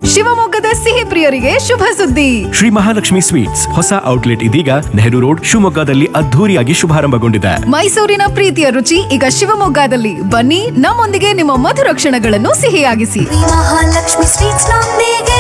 ಶಿವಮೊಗ್ಗದ ಸಿಹಿ ಪ್ರಿಯರಿಗೆ ಶುಭ ಸುದ್ದಿ. ಶ್ರೀ ಮಹಾಲಕ್ಷ್ಮಿ ಸ್ವೀಟ್ಸ್ ಹೊಸ ಔಟ್ಲೆಟ್ ಇದೀಗ ನೆಹರು ರೋಡ್ ಶಿವಮೊಗ್ಗದಲ್ಲಿ ಅದ್ಧೂರಿಯಾಗಿ ಶುಭಾರಂಭಗೊಂಡಿದೆ. ಮೈಸೂರಿನ ಪ್ರೀತಿಯ ರುಚಿ ಈಗ ಶಿವಮೊಗ್ಗದಲ್ಲಿ. ಬನ್ನಿ, ನಮ್ಮೊಂದಿಗೆ ನಿಮ್ಮ ಮಧುರ ಕ್ಷಣಗಳನ್ನು ಸಿಹಿಯಾಗಿಸಿ. ಮಹಾಲಕ್ಷ್ಮಿ ಸ್ವೀಟ್ಸ್ ನೊಂದಿಗೆ.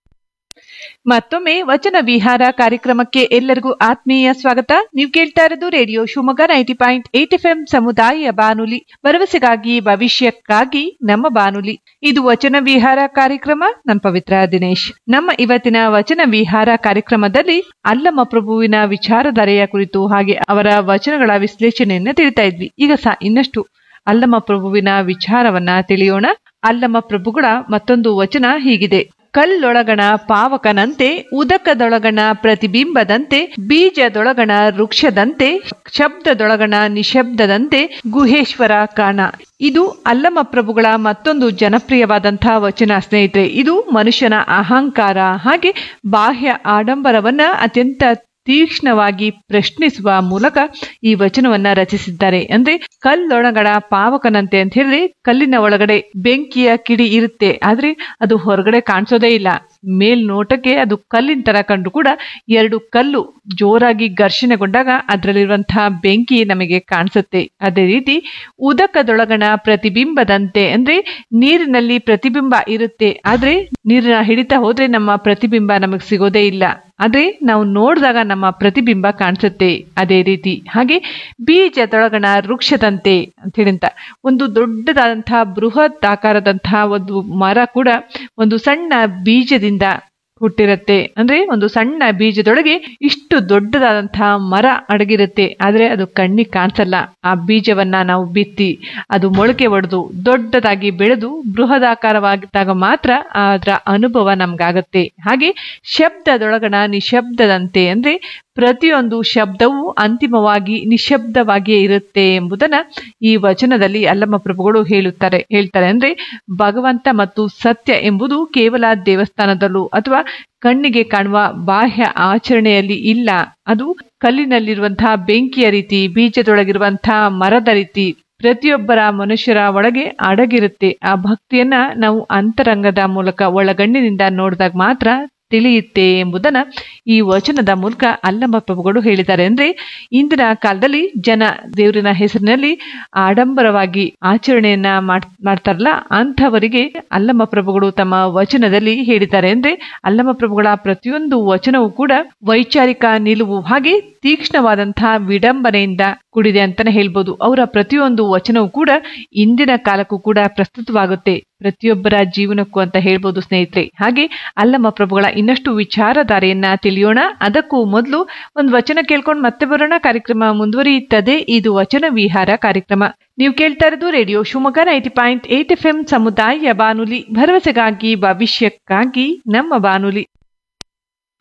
ಮತ್ತೊಮ್ಮೆ ವಚನ ವಿಹಾರ ಕಾರ್ಯಕ್ರಮಕ್ಕೆ ಎಲ್ಲರಿಗೂ ಆತ್ಮೀಯ ಸ್ವಾಗತ. ನೀವು ಕೇಳ್ತಾ ಇರೋದು ರೇಡಿಯೋ ಶಿವಮೊಗ್ಗ 90.8 FM ಸಮುದಾಯ ಬಾನುಲಿ, ಭರವಸೆಗಾಗಿ ಭವಿಷ್ಯಕ್ಕಾಗಿ ನಮ್ಮ ಬಾನುಲಿ. ಇದು ವಚನ ವಿಹಾರ ಕಾರ್ಯಕ್ರಮ. ನಾನು ಪವಿತ್ರ ದಿನೇಶ್. ನಮ್ಮ ಇವತ್ತಿನ ವಚನ ವಿಹಾರ ಕಾರ್ಯಕ್ರಮದಲ್ಲಿ ಅಲ್ಲಮ ಪ್ರಭುವಿನ ವಿಚಾರಧಾರೆಯ ಕುರಿತು ಹಾಗೆ ಅವರ ವಚನಗಳ ವಿಶ್ಲೇಷಣೆಯನ್ನ ತಿಳಿತಾ ಇದ್ವಿ. ಈಗ ಇನ್ನಷ್ಟು ಅಲ್ಲಮ ಪ್ರಭುವಿನ ವಿಚಾರವನ್ನ ತಿಳಿಯೋಣ. ಅಲ್ಲಮ ಪ್ರಭುಗಳ ಮತ್ತೊಂದು ವಚನ ಹೀಗಿದೆ: ಕಲ್ಲೊಳಗಣ ಪಾವಕನಂತೆ, ಉದಕದೊಳಗಣ ಪ್ರತಿಬಿಂಬದಂತೆ, ಬೀಜದೊಳಗಣ ವೃಕ್ಷದಂತೆ, ಶಬ್ದದೊಳಗಣ ನಿಶಬ್ದದಂತೆ ಗುಹೇಶ್ವರ ಕಾಣ. ಇದು ಅಲ್ಲಮ ಪ್ರಭುಗಳ ಮತ್ತೊಂದು ಜನಪ್ರಿಯವಾದಂತಹ ವಚನ ಸ್ನೇಹಿತರೆ. ಇದು ಮನುಷ್ಯನ ಅಹಂಕಾರ ಹಾಗೆ ಬಾಹ್ಯ ಆಡಂಬರವನ್ನ ಅತ್ಯಂತ ತೀಕ್ಷ್ಣವಾಗಿ ಪ್ರಶ್ನಿಸುವ ಮೂಲಕ ಈ ವಚನವನ್ನ ರಚಿಸಿದ್ದಾರೆ. ಅಂದ್ರೆ ಕಲ್ಲೊಳಗಡ ಪಾವಕನಂತೆ ಅಂತ ಹೇಳಿದ್ರೆ, ಕಲ್ಲಿನ ಒಳಗಡೆ ಬೆಂಕಿಯ ಕಿಡಿ ಇರುತ್ತೆ, ಆದ್ರೆ ಅದು ಹೊರಗಡೆ ಕಾಣಿಸೋದೇ ಇಲ್ಲ. ಮೇಲ್ನೋಟಕ್ಕೆ ಅದು ಕಲ್ಲಿನ ತರ ಕಂಡು ಕೂಡ ಎರಡು ಕಲ್ಲು ಜೋರಾಗಿ ಘರ್ಷಣೆಗೊಂಡಾಗ ಅದರಲ್ಲಿರುವಂತಹ ಬೆಂಕಿ ನಮಗೆ ಕಾಣಿಸುತ್ತೆ. ಅದೇ ರೀತಿ ಉದಕದೊಳಗಣ ಪ್ರತಿಬಿಂಬದಂತೆ ಅಂದ್ರೆ ನೀರಿನಲ್ಲಿ ಪ್ರತಿಬಿಂಬ ಇರುತ್ತೆ, ಆದ್ರೆ ನೀರಿನ ಹಿಡಿತಾ ಹೋದ್ರೆ ನಮ್ಮ ಪ್ರತಿಬಿಂಬ ನಮಗೆ ಸಿಗೋದೇ ಇಲ್ಲ. ಆದ್ರೆ ನಾವು ನೋಡಿದಾಗ ನಮ್ಮ ಪ್ರತಿಬಿಂಬ ಕಾಣಿಸುತ್ತೆ. ಅದೇ ರೀತಿ ಹಾಗೆ ಬೀಜದೊಳಗಣ ವೃಕ್ಷದಂತೆ ಅಂತ ಹೇಳಿಂತ ಒಂದು ದೊಡ್ಡದಾದಂತಹ ಬೃಹತ್ ಆಕಾರದಂತಹ ಒಂದು ಮರ ಕೂಡ ಒಂದು ಸಣ್ಣ ಬೀಜದಿಂದ ಹುಟ್ಟಿರುತ್ತೆ. ಅಂದ್ರೆ ಒಂದು ಸಣ್ಣ ಬೀಜದೊಳಗೆ ಇಷ್ಟು ದೊಡ್ಡದಾದಂತಹ ಮರ ಅಡಗಿರುತ್ತೆ, ಆದ್ರೆ ಅದು ಕಣ್ಣಿಗೆ ಕಾಣಿಸಲ್ಲ. ಆ ಬೀಜವನ್ನ ನಾವು ಬಿತ್ತಿ ಅದು ಮೊಳಕೆ ಒಡೆದು ದೊಡ್ಡದಾಗಿ ಬೆಳೆದು ಬೃಹದಾಕಾರವಾಗಿದ್ದಾಗ ಮಾತ್ರ ಅದರ ಅನುಭವ ನಮ್ಗಾಗತ್ತೆ. ಹಾಗೆ ಶಬ್ದದೊಳಗಣ ನಿಶಬ್ದದಂತೆ ಅಂದ್ರೆ ಪ್ರತಿಯೊಂದು ಶಬ್ದವೂ ಅಂತಿಮವಾಗಿ ನಿಶಬ್ದವಾಗಿಯೇ ಇರುತ್ತೆ ಎಂಬುದನ್ನ ಈ ವಚನದಲ್ಲಿ ಅಲ್ಲಮ ಪ್ರಭುಗಳು ಹೇಳ್ತಾರೆ. ಅಂದ್ರೆ ಭಗವಂತ ಮತ್ತು ಸತ್ಯ ಎಂಬುದು ಕೇವಲ ದೇವಸ್ಥಾನದಲ್ಲೂ ಅಥವಾ ಕಣ್ಣಿಗೆ ಕಾಣುವ ಬಾಹ್ಯ ಆಚರಣೆಯಲ್ಲಿ ಇಲ್ಲ. ಅದು ಕಲ್ಲಿನಲ್ಲಿರುವಂತಹ ಬೆಂಕಿಯ ರೀತಿ, ಬೀಜದೊಳಗಿರುವಂತಹ ಮರದ ರೀತಿ ಪ್ರತಿಯೊಬ್ಬರ ಮನುಷ್ಯರ ಒಳಗೆ ಅಡಗಿರುತ್ತೆ. ಆ ಭಕ್ತಿಯನ್ನ ನಾವು ಅಂತರಂಗದ ಮೂಲಕ ಒಳಗಣ್ಣಿನಿಂದ ನೋಡಿದಾಗ ಮಾತ್ರ ತಿಳಿಯುತ್ತೆ ಎಂಬುದನ್ನ ಈ ವಚನದ ಮೂಲಕ ಅಲ್ಲಮ ಪ್ರಭುಗಳು ಹೇಳಿದ್ದಾರೆ. ಅಂದ್ರೆ ಇಂದಿನ ಕಾಲದಲ್ಲಿ ಜನ ದೇವರಿನ ಹೆಸರಿನಲ್ಲಿ ಆಡಂಬರವಾಗಿ ಆಚರಣೆಯನ್ನ ಮಾಡ್ತಾರಲ್ಲ, ಅಂಥವರಿಗೆ ಅಲ್ಲಮ ಪ್ರಭುಗಳು ತಮ್ಮ ವಚನದಲ್ಲಿ ಹೇಳಿದ್ದಾರೆ. ಅಂದ್ರೆ ಅಲ್ಲಮ ಪ್ರಭುಗಳ ಪ್ರತಿಯೊಂದು ವಚನವೂ ಕೂಡ ವೈಚಾರಿಕ ನಿಲುವು ಹಾಗೆ ತೀಕ್ಷ್ಣವಾದಂತಹ ವಿಡಂಬನೆಯಿಂದ ಕೂಡಿದೆ ಅಂತಾನೆ ಹೇಳ್ಬೋದು. ಅವರ ಪ್ರತಿಯೊಂದು ವಚನವೂ ಕೂಡ ಇಂದಿನ ಕಾಲಕ್ಕೂ ಕೂಡ ಪ್ರಸ್ತುತವಾಗುತ್ತೆ, ಪ್ರತಿಯೊಬ್ಬರ ಜೀವನಕ್ಕೂ ಅಂತ ಹೇಳ್ಬೋದು ಸ್ನೇಹಿತರೆ. ಹಾಗೆ ಅಲ್ಲಮ ಪ್ರಭುಗಳ ಇನ್ನಷ್ಟು ವಿಚಾರಧಾರೆಯನ್ನ ತಿಳಿಯೋಣ. ಅದಕ್ಕೂ ಮೊದಲು ಒಂದು ವಚನ ಕೇಳ್ಕೊಂಡು ಮತ್ತೆ ಬರೋಣ. ಕಾರ್ಯಕ್ರಮ ಮುಂದುವರಿಯುತ್ತದೆ. ಇದು ವಚನ ವಿಹಾರ ಕಾರ್ಯಕ್ರಮ. ನೀವು ಕೇಳ್ತಾ ಇರೋದು ರೇಡಿಯೋ ಶಿವಮೊಗ್ಗ 90.8 FM ಸಮುದಾಯ ಬಾನುಲಿ, ಭರವಸೆಗಾಗಿ ಭವಿಷ್ಯಕ್ಕಾಗಿ ನಮ್ಮ ಬಾನುಲಿ.